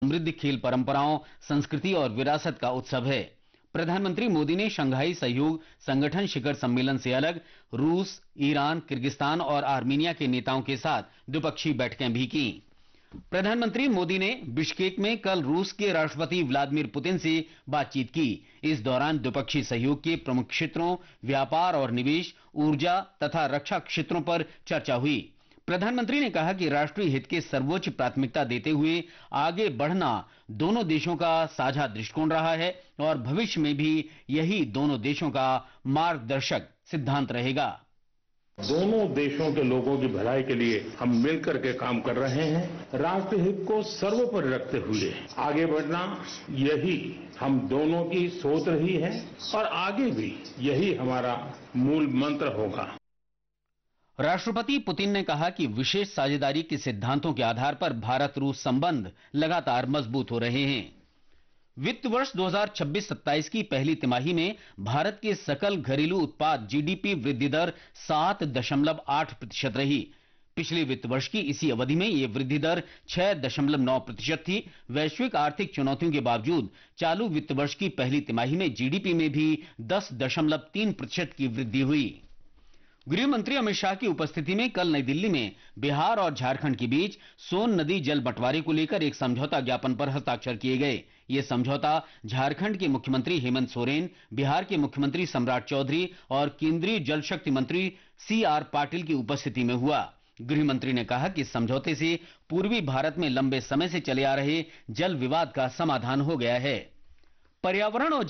समृद्ध खेल परंपराओं, संस्कृति और विरासत का उत्सव है। प्रधानमंत्री मोदी ने शंघाई सहयोग संगठन शिखर सम्मेलन से अलग रूस, ईरान, किर्गिस्तान और आर्मीनिया के नेताओं के साथ द्विपक्षीय बैठकें भी की। प्रधानमंत्री मोदी ने बिश्केक में कल रूस के राष्ट्रपति व्लादिमीर पुतिन से बातचीत की। इस दौरान द्विपक्षीय सहयोग के प्रमुख क्षेत्रों, व्यापार और निवेश, ऊर्जा तथा रक्षा क्षेत्रों पर चर्चा हुई। प्रधानमंत्री ने कहा कि राष्ट्रीय हित के सर्वोच्च प्राथमिकता देते हुए आगे बढ़ना दोनों देशों का साझा दृष्टिकोण रहा है और भविष्य में भी यही दोनों देशों का मार्गदर्शक सिद्धांत रहेगा। दोनों देशों के लोगों की भलाई के लिए हम मिलकर के काम कर रहे हैं। राष्ट्र हित को सर्वोपरि रखते हुए आगे बढ़ना, यही हम दोनों की सोच रही है और आगे भी यही हमारा मूल मंत्र होगा। राष्ट्रपति पुतिन ने कहा कि विशेष साझेदारी के सिद्धांतों के आधार पर भारत रूस संबंध लगातार मजबूत हो रहे हैं। वित्त वर्ष 2026-27 की पहली तिमाही में भारत के सकल घरेलू उत्पाद जीडीपी वृद्धि दर 7.8% रही। पिछले वित्त वर्ष की इसी अवधि में यह वृद्धि दर 6.9% थी। वैश्विक आर्थिक चुनौतियों के बावजूद चालू वित्त वर्ष की पहली तिमाही में जीडीपी में भी 10.3% की वृद्धि हुई। गृह मंत्री अमित शाह की उपस्थिति में कल नई दिल्ली में बिहार और झारखंड के बीच सोन नदी जल बंटवारे को लेकर एक समझौता ज्ञापन पर हस्ताक्षर किए गए। यह समझौता झारखंड के मुख्यमंत्री हेमंत सोरेन, बिहार के मुख्यमंत्री सम्राट चौधरी और केंद्रीय जल शक्ति मंत्री सीआर पाटिल की उपस्थिति में हुआ। गृह मंत्री ने कहा कि इस समझौते से पूर्वी भारत में लंबे समय से चले आ रहे जल विवाद का समाधान हो गया है। पर्यावरण और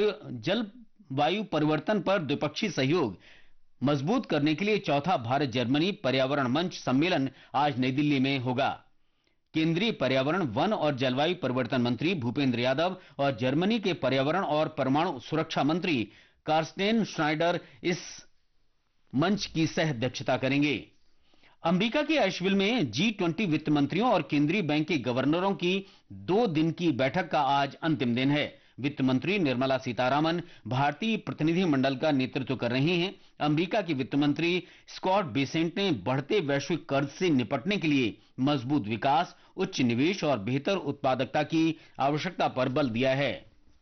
जलवायु परिवर्तन पर द्विपक्षीय सहयोग मजबूत करने के लिए चौथा भारत जर्मनी पर्यावरण मंच सम्मेलन आज नई दिल्ली में होगा। केंद्रीय पर्यावरण, वन और जलवायु परिवर्तन मंत्री भूपेंद्र यादव और जर्मनी के पर्यावरण और परमाणु सुरक्षा मंत्री कार्स्टेन श्नाइडर इस मंच की सह अध्यक्षता करेंगे। अमेरिका के एशविल में G20 वित्त मंत्रियों और केंद्रीय बैंक के गवर्नरों की 2 दिन की बैठक का आज अंतिम दिन है। वित्त मंत्री निर्मला सीतारामन भारतीय प्रतिनिधिमंडल का नेतृत्व कर रही हैं। अमेरिका की वित्त मंत्री स्कॉट बेसेंट ने बढ़ते वैश्विक कर्ज से निपटने के लिए मजबूत विकास, उच्च निवेश और बेहतर उत्पादकता की आवश्यकता पर बल दिया है।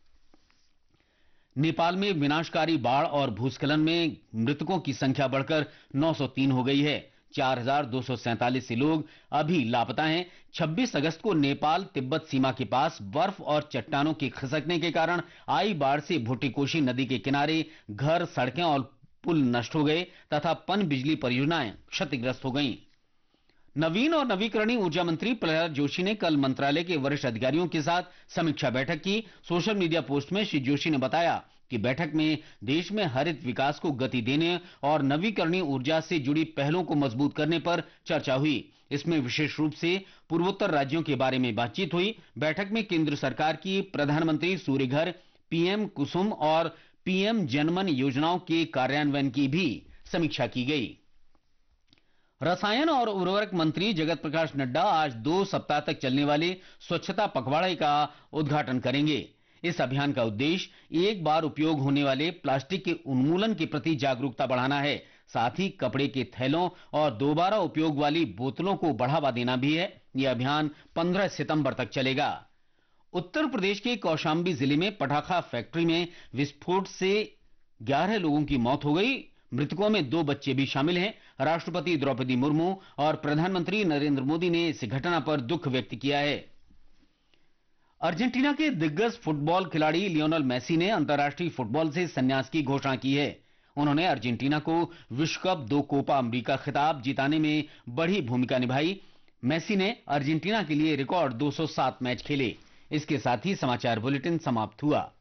नेपाल में विनाशकारी बाढ़ और भूस्खलन में मृतकों की संख्या बढ़कर 903 हो गई है। 4,247 लोग अभी लापता हैं। 26 अगस्त को नेपाल तिब्बत सीमा के पास बर्फ और चट्टानों के खिसकने के कारण आई बाढ़ से भुट्टीकोशी नदी के किनारे घर, सड़कें और पुल नष्ट हो गए तथा पन बिजली परियोजनाएं क्षतिग्रस्त हो गईं। नवीन और नवीकरणीय ऊर्जा मंत्री प्रहलाद जोशी ने कल मंत्रालय के वरिष्ठ अधिकारियों के साथ समीक्षा बैठक की। सोशल मीडिया पोस्ट में श्री जोशी ने बताया कि बैठक में देश में हरित विकास को गति देने और नवीकरणीय ऊर्जा से जुड़ी पहलों को मजबूत करने पर चर्चा हुई। इसमें विशेष रूप से पूर्वोत्तर राज्यों के बारे में बातचीत हुई। बैठक में केंद्र सरकार की प्रधानमंत्री सूर्य घर, पीएम कुसुम और पीएम जनमन योजनाओं के कार्यान्वयन की भी समीक्षा की गई। रसायन और उर्वरक मंत्री जगत प्रकाश नड्डा आज 2 सप्ताह तक चलने वाले स्वच्छता पखवाड़े का उद्घाटन करेंगे। इस अभियान का उद्देश्य एक बार उपयोग होने वाले प्लास्टिक के उन्मूलन के प्रति जागरूकता बढ़ाना है। साथ ही कपड़े के थैलों और दोबारा उपयोग वाली बोतलों को बढ़ावा देना भी है। यह अभियान 15 सितंबर तक चलेगा। उत्तर प्रदेश के कौशाम्बी जिले में पटाखा फैक्ट्री में विस्फोट से 11 लोगों की मौत हो गई। मृतकों में 2 बच्चे भी शामिल हैं। राष्ट्रपति द्रौपदी मुर्मू और प्रधानमंत्री नरेंद्र मोदी ने इस घटना पर दुख व्यक्त किया है। अर्जेंटीना के दिग्गज फुटबॉल खिलाड़ी लियोनेल मेसी ने अंतर्राष्ट्रीय फुटबॉल से संन्यास की घोषणा की है। उन्होंने अर्जेंटीना को विश्व कप, 2 कोपा अमेरिका खिताब जिताने में बड़ी भूमिका निभाई। मेसी ने अर्जेंटीना के लिए रिकॉर्ड 207 मैच खेले। इसके साथ ही समाचार बुलेटिन समाप्त हुआ।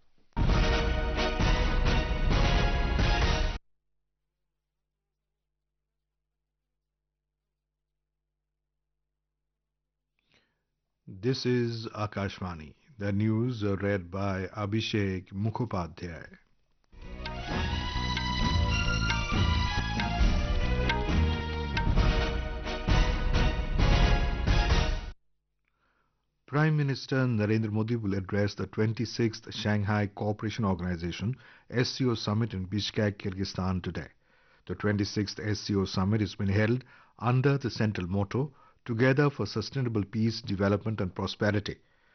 This is Akashvani. The news read by Abhishek Mukhopadhyay. Prime Minister Narendra Modi will address the 26th Shanghai Cooperation Organization SCO Summit in Bishkek, Kyrgyzstan today. The 26th SCO Summit is being held under the central motto Together for Sustainable Peace, Development and Prosperity.